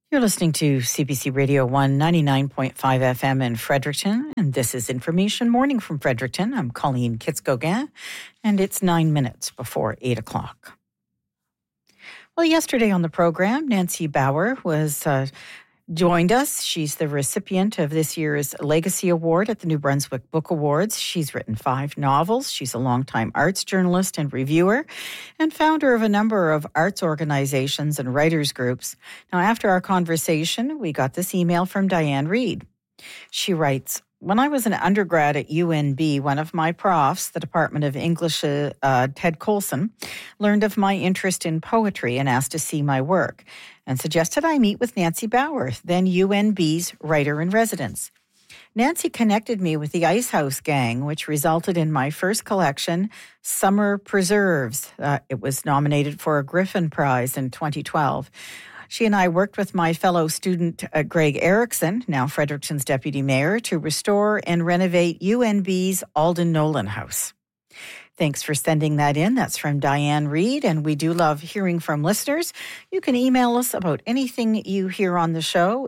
You're listening to CBC Radio 199.5 FM in Fredericton, and this is Information Morning from Fredericton. I'm Colleen Kitz-Gauguin, and it's 9 minutes before 8 o'clock. Well, yesterday on the program, Nancy Bauer joined us. She's the recipient of this year's Legacy Award at the New Brunswick Book Awards. She's written 5 novels. She's a longtime arts journalist and reviewer and founder of a number of arts organizations and writers groups. Now, after our conversation, we got this email from Diane Reed. She writes, "When I was an undergrad at UNB, one of my profs, the Department of English, Ted Colson, learned of my interest in poetry and asked to see my work and suggested I meet with Nancy Bauer, then UNB's writer-in-residence. Nancy connected me with the Ice House Gang, which resulted in my first collection, Summer Preserves. It was nominated for a Griffin Prize in 2012. She and I worked with my fellow student, Greg Erickson, now Fredericton's deputy mayor, to restore and renovate UNB's Alden Nolan House." Thanks for sending that in. That's from Diane Reed, and we do love hearing from listeners. You can email us about anything you hear on the show,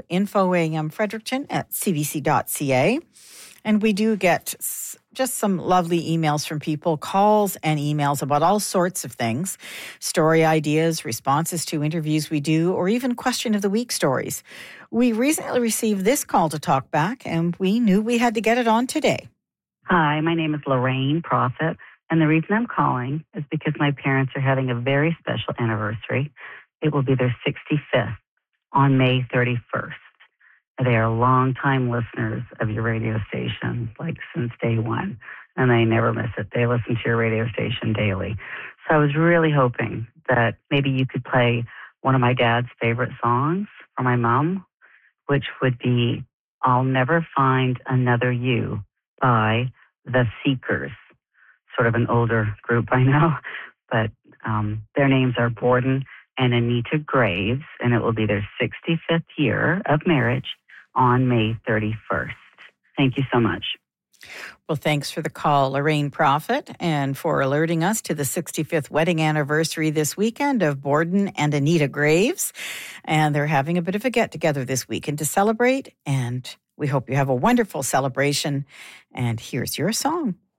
info@cbc.ca. And we do get just some lovely emails from people, calls and emails about all sorts of things, story ideas, responses to interviews we do, or even question of the week stories. We recently received this call to talk back, and we knew we had to get it on today. Hi, my name is Lorraine Prophet, and the reason I'm calling is because my parents are having a very special anniversary. It will be their 65th on May 31st. They are longtime listeners of your radio station, like since day one, and they never miss it. They listen to your radio station daily. So I was really hoping that maybe you could play one of my dad's favorite songs for my mom, which would be I'll Never Find Another You by The Seekers. Sort of an older group, I know, but their names are Borden and Anita Graves, and it will be their 65th year of marriage on May 31st. Thank you so much. Well, thanks for the call, Lorraine Prophet, and for alerting us to the 65th wedding anniversary this weekend of Borden and Anita Graves. And they're having a bit of a get-together this weekend to celebrate, and we hope you have a wonderful celebration. And here's your song.